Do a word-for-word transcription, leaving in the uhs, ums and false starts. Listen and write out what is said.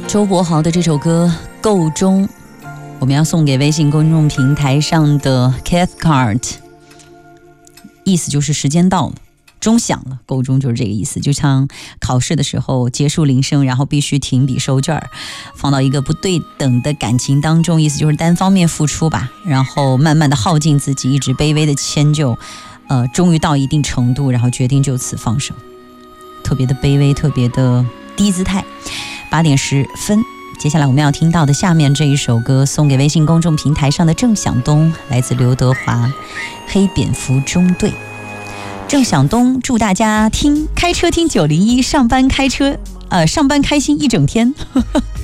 周柏豪的这首歌《够钟》，我们要送给微信公众平台上的 Cathcart， 意思就是时间到了，钟响了，够钟就是这个意思。就像考试的时候结束铃声，然后必须停笔收卷，放到一个不对等的感情当中，意思就是单方面付出吧，然后慢慢的耗尽自己，一直卑微的迁就，呃，终于到一定程度，然后决定就此放手，特别的卑微，特别的低姿态。八点十分，接下来我们要听到的下面这一首歌，送给微信公众平台上的郑晓东，来自刘德华，《黑蝙蝠中队》。郑晓东祝大家听开车听九零一，上班开车，呃，上班开心一整天。呵呵